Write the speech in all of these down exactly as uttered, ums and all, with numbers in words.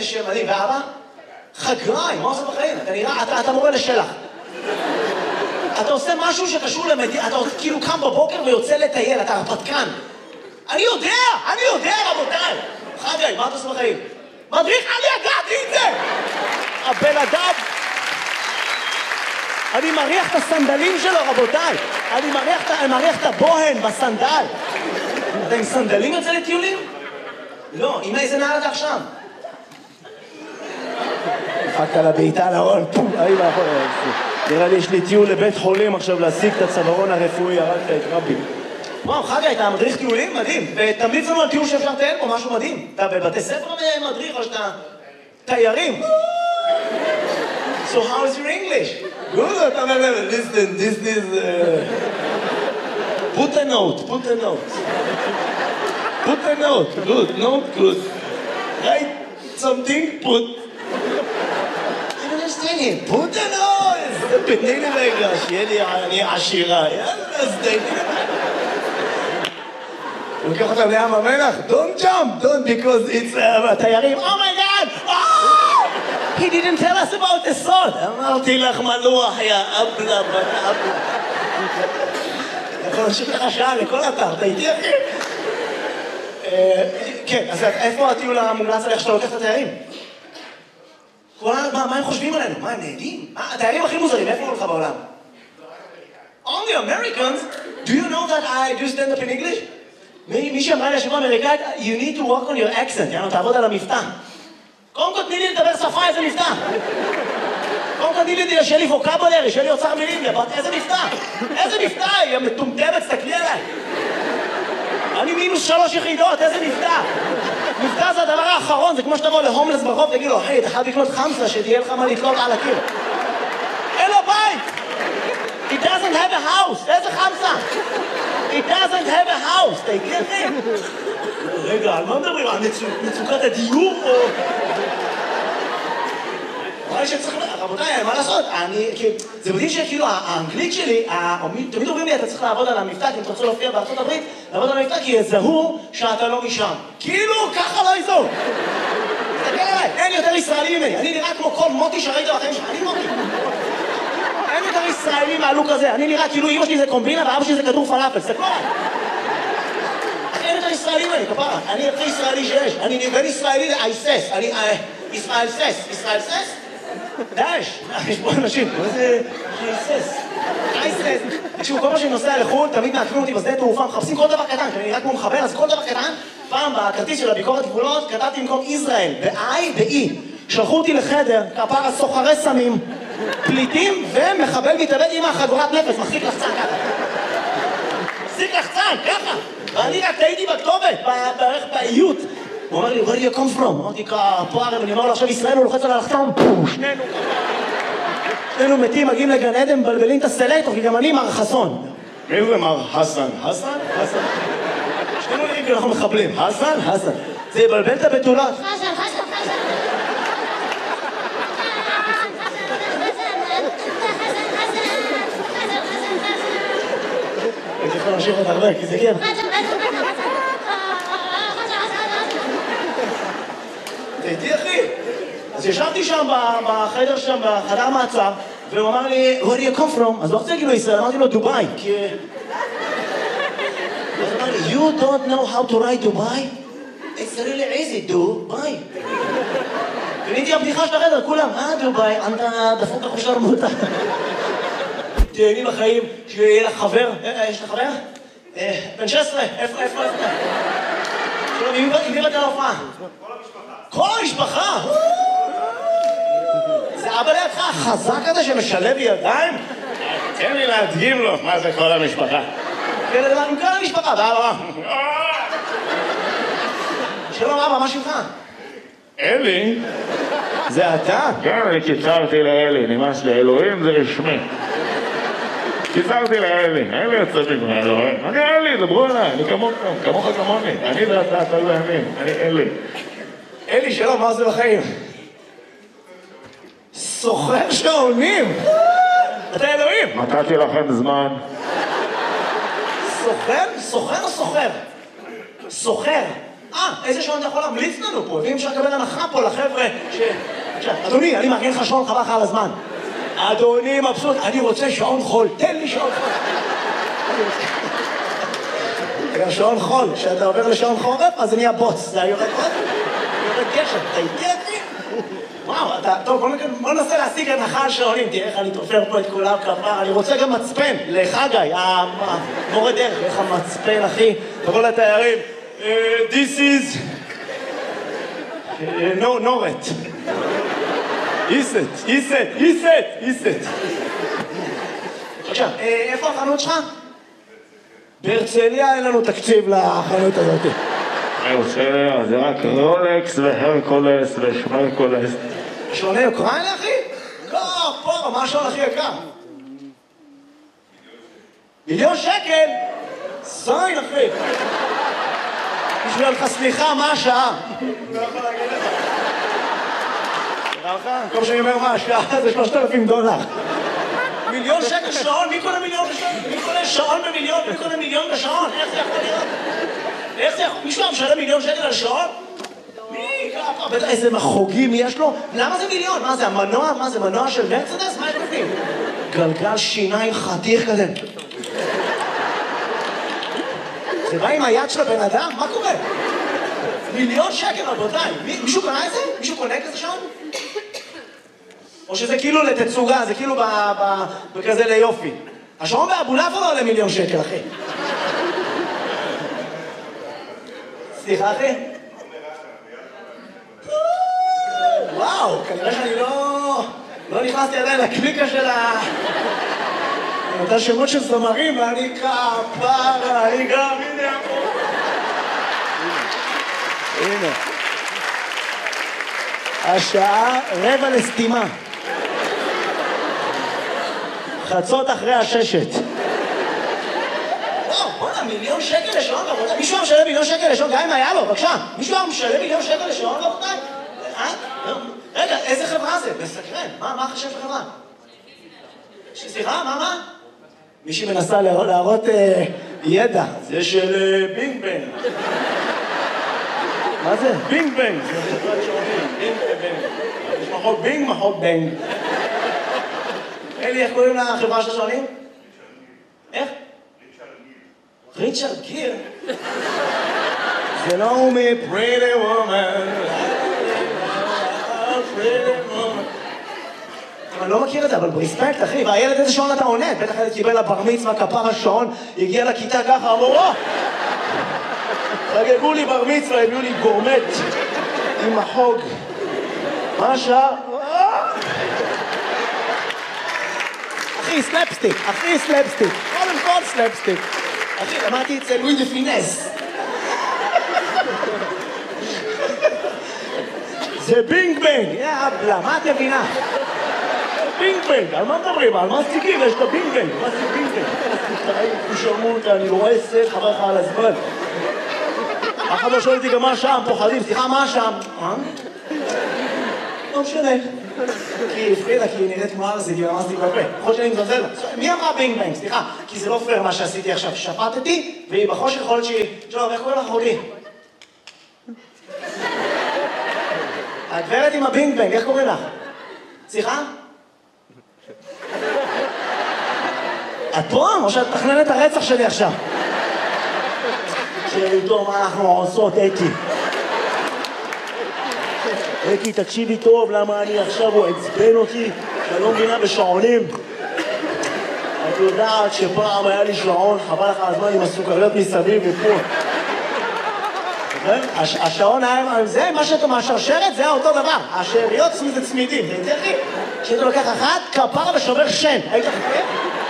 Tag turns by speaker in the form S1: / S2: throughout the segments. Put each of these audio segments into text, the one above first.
S1: איזה שם מדהים. ואבא? חגריים, מה עושה בחיים? אתה נראה, אתה, אתה מורה לשלח. אתה עושה משהו שקשור למדינה, אתה כאילו קם בבוקר ויוצא לטייל, אתה הרפתקן. אני יודע, אני יודע, רבותיי. חגי, מה אתה עושה בחיים? מדריך, אני ידעתי את זה! הבן אדם... אני מריח את הסנדלים שלו, רבותיי. אני מריח, אני מריח את הבוהן בסנדל. אתה עם סנדלים יוצא לטיולים? לא, עם איזה נעל אתה עכשיו? דפקת לה בעיטה לארון, פום, אי מאחור. נראה לי יש לי טיול לבית חולים עכשיו להשיג את הצווארון הרפואי, הרגת את רבי. וואו, חגי, אתה מדריך טיולים? מדהים. ותמליץ לנו על טיול שאפשר לטייל פה, משהו מדהים. אתה בבתי ספר מדריך או שאתה תיירים? So how is your English? Good, אתה אומר, listen, this is... Put a note, put a note. Put a note, good, note, good. Write something, put... I don't understand it. Put a note! תתני לי רגע, שיהיה לי אני עשירה. יאללה, אז תתני לי. הוא לוקח אותם לים המלח, don't jump, don't, because it's... התיירים, oh my god! Oh! He didn't tell us about the salt. אמרתי לך מלוח, יא אבלה, בת אבלה. יכול להמשיך לך שעה לכל אתר, אתה איתי אחי? כן, אז איפה הטיול המומלץ עליך שאתה לוקח את התיירים? מה הם חושבים עלינו? מה, הם נהדים? התיירים הכי מוזרים, איפה הוא לך בעולם? Only Americans? Do you know that I do stand up in English? מי שאמרה לי השבוע אמריקאית, you need to work on your accent, יאנו, תעבוד על המבטא. קודם כל תני לי לדבר שפה, איזה מבטא. קודם כל תני לי שיהיה לי ווקבולרי, שיהיה לי אוצר מילים, איזה מבטא. איזה מבטא, היא מטומטמת, תסתכלי עליי. אני מינוס שלוש יחידות, איזה מבטא. מבטא זה הדבר האחרון, זה כמו שתבוא להומלס ברחוב, תגיד לו, היי, אתה חייב לקנות חמסה, שתהיה לך מה לתלות על הקיר. אין לו בית! It doesn't have a house, איזה חמסה? It doesn't have a house, תגיד לי. רגע, על מה מדברים? על מצוקת הדיור או... אבל שצריך... רבותיי, מה לעשות? אני... זה מדהים שכאילו האנגלית שלי, תמיד אומרים לי, אתה צריך לעבוד על המבטא, כי אם תרצו להופיע בארצות הברית, לעבוד על המבטא, כי יזהו שאתה לא משם. כאילו, ככה לא יזהו. תסתכל עליי, אין יותר ישראלי ממני. אני נראה כמו כל מוטי שראית בחיים שלך. אני מוטי. אין יותר ישראלי מהלוק הזה. אני נראה כאילו אמא שלי זה קומבינה ואבא שלי זה כדור פלאפל. תסתכלו עליי. אין יותר ישראלי ממני, כפרה. אני הכי ישראלי שיש. אני בין ישראלי לאייסס. אני... ישראל סס. ישראל סס? דאש, יש פה אנשים, איזה אייסס, אייסס. תקשיבו, כל מה שאני נוסע לחו"ל, תמיד מעקמים אותי בשדה תעופה, מחפשים כל דבר קטן, כי אני נראה כמו מחבר, אז כל דבר קטן, פעם בכרטיס של הביקורת גבולות, כתבתי במקום ישראל, ב-I ב-E. שלחו אותי לחדר, כפרה סוחרי סמים, פליטים ומחבל מתאבד עם החגורת נפש, מחזיק לחצן ככה. מחזיק לחצן, ככה. ואני רק טעיתי בכתובת, בערך באיות. הוא אומר לי, where do you come from? אמרתי, כפוער, אני אומר לו, עכשיו ישראל הוא לוחץ על הלחצן, פו, שנינו. שנינו מתים, מגיעים לגן עדן, מבלבלים את הסלקטור, כי גם אני מר חסון. מי זה מר חסן? חסן? חסן. שנינו נראים כי אנחנו מחבלים. חסן? חסן. זה יבלבל את הבתולות. חסן, חסן, חסן. אני יכול להמשיך את הרבה, כי זה כן. תהייתי אחי. אז ישבתי שם בחדר שם, בחדר מעצר, והוא אמר לי, where do you come from? אז לא רוצה להגיד לו ישראל, אמרתי לו דובאי, כי... אז אמר לי, you don't know how to write דובאי? It's really easy, דובאי. ונהייתי הבדיחה של החדר, כולם, אה דובאי, אתה דפוק לך שרמוטה. תהייני בחיים, שיהיה לך חבר, יש לך חבר? בן שש עשרה, איפה, איפה, איפה? שלום, עם מי באת להופעה? כל המשפחה! זה אבא לידך החזק הזה שמשלב ידיים? תן לי להדגים לו מה זה כל המשפחה. כן, לדבר עם כל המשפחה, ואבא. שלום אבא, מה שלך? אלי? זה אתה?
S2: כן, אני קיצרתי לאלי, נמאס לאלוהים זה רשמי. קיצרתי לאלי, אלי יוצא בגמרי אלוהים. אני אלי, דברו עליי, אני כמוך, כמוך כמוני. אני ואתה, אתה ואני, אני אלי.
S1: אלי, שלום, מה זה בחיים? סוחר שעונים! אתה אלוהים!
S2: נתתי לכם זמן.
S1: סוחר? סוחר או סוחר? סוחר. אה, איזה שעון אתה יכול להמליץ לנו פה? ואם אפשר לקבל הנחה פה לחבר'ה ש... אדוני, אני מארגן לך שעון, חבל לך על הזמן. אדוני מבסוט, אני רוצה שעון חול, תן לי שעון חול. גם שעון חול, כשאתה עובר לשעון חורף, אז זה נהיה בוץ, זה יורד עוד, יורד גשם, אתה איתי אחי? וואו, אתה, טוב, בוא ננסה להשיג הנחה על שעונים, תראה איך אני תופר פה את כולם כפר, אני רוצה גם מצפן, לחגי, המורה דרך, איך המצפן, אחי, תבוא לתיירים, this is, no, נורת. איסט, איסט, איסט, איסט. עכשיו, איפה החנות שלך? בהרצליה אין לנו תקציב לחנות הזאת.
S2: בהרצליה זה רק רולקס והרקולס ושמרקולס.
S1: שעוני אוקראינה, אחי? לא, פה, מה השעון הכי יקר? מיליון שקל? זין, אחי. בשביל לך סליחה, מה השעה? לא יכול להגיד לך. נראה לך? כל שאני אומר מה השעה זה שלושת אלפים דולר. מיליון שקל שעון? מי קונה מיליון בשעון? מי קונה שעון במיליון? מי קונה מיליון בשעון? איך זה יכול להיות? איך זה יכול? מישהו משלם מיליון שקל על שעון? מי? ככה, בטח איזה מחוגים יש לו? למה זה מיליון? מה זה, המנוע? מה זה, מנוע של מרצדס? מה יש בפנים? גלגל שיניים חתיך כזה. זה בא עם היד של הבן אדם? מה קורה? מיליון שקל, רבותיי. מישהו קנה את זה? מישהו קונה כזה שעון? או שזה כאילו לתצוגה, זה כאילו בכזה ליופי. השעון באבולעפיה לא עולה מיליון שקל, אחי. סליחה, אחי? וואו, כנראה שאני לא... לא נכנסתי עדיין לקליקה של ה... אני נותן שמות של זמרים, ואני כפרה, אני גם, הנה פה. הנה. השעה רבע לסתימה. חצות אחרי הששת. וואו, בוא'נה, מיליון שקל לשעון, רבותיי. מישהו היה משלם מיליון שקל לשעון, גם אם היה לו, בבקשה. מישהו היה משלם מיליון שקל לשעון, רבותיי? רגע, איזה חברה זה? מסקרן. מה חשב חברה? סליחה, מה, מה? מישהי מנסה להראות ידע. זה של בינג בנג. מה זה? בינג בנג. זה חברת שעונים. בינג בנג. יש מחוק בינג, מחוק בנג. אלי, איך קוראים לחברה של השעונים? איך? ריצ'רד גיר. זה לא הוא מ-Pretty Woman. Pretty Woman. אני לא מכיר את זה, אבל ברספקט, אחי. והילד איזה שעון אתה עונה? בטח הילד קיבל לבר מצווה, כפר השעון, הגיע לכיתה ככה, אמרו, או! חגגו לי בר מצווה, הביאו לי גורמט עם החוג. מה השעה? אחי, סלפסטיק, אחי, סלפסטיק. קודם כל סלפסטיק. אחי, למדתי אצל לואי דה פינס. זה בינג בנג. יאבלה, מה את מבינה? בינג בנג, על מה מדברים? על מה סטיקים? יש את הבינג בנג. מה זה בינג בנג? תשרמות, אני רואה סט, חבר לך על הזמן. אחד לא שואל אותי גם מה שם, פוחדים. סליחה, מה שם? מה? לא משנה. כי הפרידה, כי היא נראית כמו ארזית, היא רמזתי בפה. יכול שאני מזלזל לה. מי אמרה בינג בנג? סליחה, כי זה לא פייר מה שעשיתי עכשיו. שפטתי, והיא בחושך יכול להיות שהיא... טוב, איך קוראים לך אחותי? הגברת עם הבינג בנג, איך קוראים לך? סליחה? את פה? או שאת מתכננת הרצח שלי עכשיו? תראי טוב מה אנחנו עושות, אקי. אקי, תקשיבי טוב למה אני עכשיו, הוא עצבן אותי, שאני לא מבינה בשעונים. את יודעת שפעם היה לי שעון, חבל לך הזמן עם הסוכריות מסביב ופה. השעון היה, זה מה שאתה מהשרשרת, זה היה אותו דבר. השאריות זה צמידים, זה יותר לי. כשאתה לוקח אחת, כפר ושובר שן. היית חכה?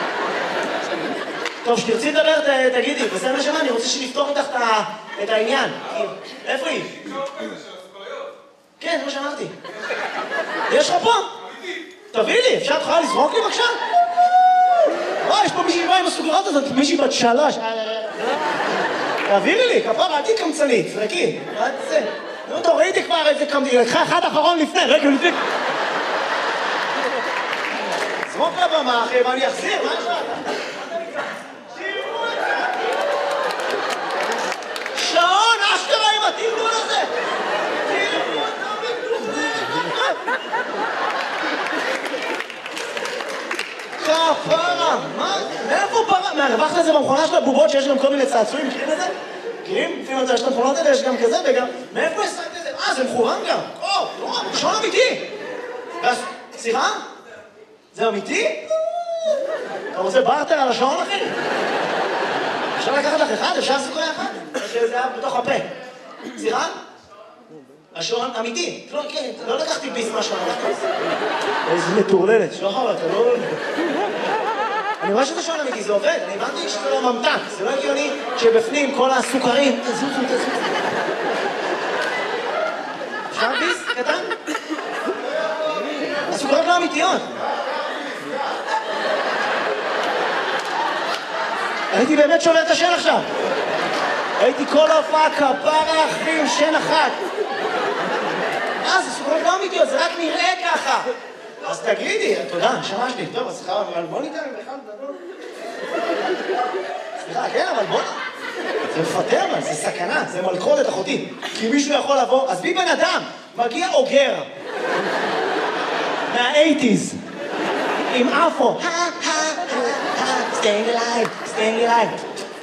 S1: טוב, שתרצי לדבר, תגידי, בסדר נשמה, אני רוצה שנפתור איתך את העניין. איפה היא? כן, זה מה שאמרתי. יש לך פה? תביא לי, אפשר את יכולה לזרוק לי בבקשה? וואי, יש פה מישהי באה עם הסוגרות הזאת, מישהי בת שלוש. תעבירי לי, כפרה, אל תהי קמצנית, זרקי. מה זה? נו, תורידי כבר איזה קמצנית, לקחה אחד אחרון לפני, רגע, לפני. זרוק לבמה, אחי, ואני אחזיר, מה יש לך? שעון, אשכרה עם התיר טבחת את זה במכונה של הבובות שיש גם כל מיני צעצועים, מכירים את זה? מכירים? לפעמים יש את המכונות האלה, יש גם כזה וגם... מאיפה השגת את זה? אה, זה מכוון גם. או, לא, שעון אמיתי. סליחה? זה אמיתי? אתה רוצה בארטר על השעון, אחי? אפשר לקחת לך אחד? אפשר לעשות כל אחד? שזה היה בתוך הפה. סליחה? השעון אמיתי. לא, כן, לא לקחתי ביס מהשעון. איזה מטורללת. שחר, אתה לא... אני רואה שזה שעון אמיתי, זה עובד. אני הבנתי שזה לא ממתק. זה לא הגיוני שבפנים כל הסוכרים... תזוזו, תזוזו. אפשר ביס? קטן? הסוכרות לא אמיתיות. הייתי באמת שובר את השן עכשיו. הייתי כל הופעה כפרה אחים, שן אחת. אה, זה סוכרות לא אמיתיות, זה רק נראה ככה. אז תגידי, תודה, נשמה שלי. טוב, אז סליחה, אבל בוא ניתן עם אחד גדול. סליחה, כן, אבל בוא... זה מפטר, אבל זה סכנה, זה מלכודת אחותי. כי מישהו יכול לבוא, אז בי בן אדם, מגיע אוגר. מה-אייטיז. עם אפו. staying alive, staying alive.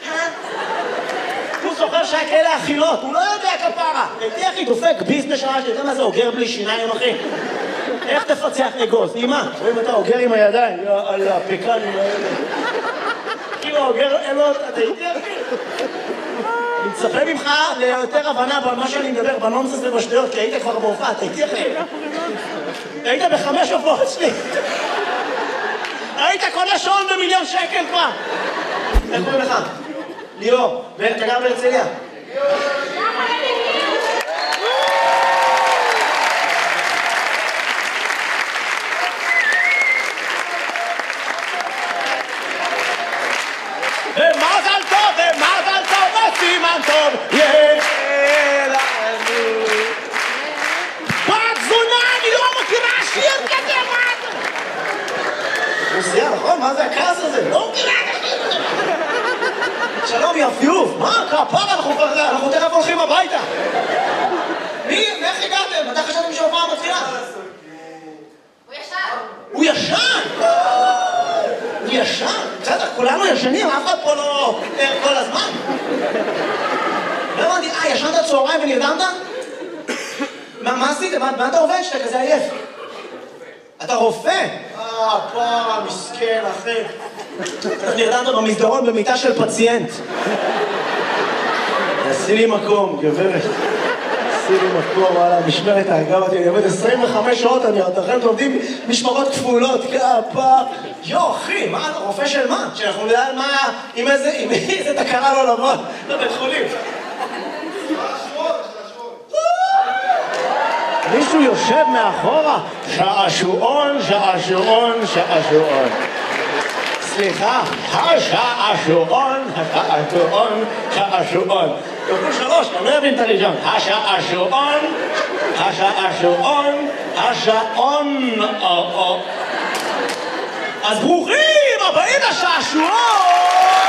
S1: הוא זוכר שהיה כאלה אכילות, הוא לא יודע כפרה. הייתי אחי דופק ביס נשמה שלי, אתה מה זה אוגר בלי שיניים אחי? איך תפצח אגוז? אמא, רואים אתה אוגר עם הידיים, על הפקנים האלה. כאילו אוגר אלות, אתה הייתי אחי? אני מצפה ממך ליותר הבנה במה שאני מדבר, בנונסנס ובשטויות, כי היית כבר בהופעה, אתה הייתי אחי? היית בחמש הופעות שלי. היית קונה שעון במיליון שקל כבר. איך קוראים לך? ליאור. ואתה גר בהרצליה? ומזל טוב, ומזל טוב, וסימן טוב, יהיה לנו. בת זונה, אני לא מכירה שיר כזה, מה אתה? רוסיה, נכון? מה זה הכעס הזה? לא מכירה את השיר הזה. שלום, יפיוף. מה? כפרה, אנחנו תכף הולכים הביתה. מי? איך הגעתם? מתי חשבתם שההופעה מתחילה?
S3: הוא ישן.
S1: הוא ישן? הוא ישן? בסדר, כולנו ישנים, אף אחד פה לא פיטר כל הזמן. לא הבנתי, אה, ישנת צהריים ונרדמת? מה עשית? מה אתה עובד שאתה כזה עייף? אתה רופא? אה, פרה, מסכן, אחי. נרדמת במסדרון במיטה של פציינט. עשי לי מקום, גברת. עשי לי מקום, וואלה, משמרת האגב אותי, אני עובד עשרים וחמש שעות, אני עוד אחרי לומדים משמרות כפולות, כפה. יו, אחי, מה, רופא של מה? שאנחנו נדע מה, עם איזה, עם איזה תקרה לא לבוא לבית חולים. מישהו יושב מאחורה, שעשועון, שעשועון, שעשועון. סליחה, השעשועון, השעשועון, שעשועון. תוכלו שלוש, אני לא אבין את הראשון. השעשועון, השעשועון, השעון. אז ברוכים הבאים לשעשועון!